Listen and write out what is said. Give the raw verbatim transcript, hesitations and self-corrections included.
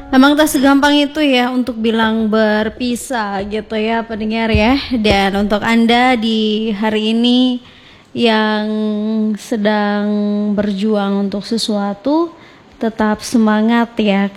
Emang tak segampang itu ya untuk bilang berpisah gitu ya pendengar ya. Dan untuk Anda di hari ini yang sedang berjuang untuk sesuatu, tetap semangat ya,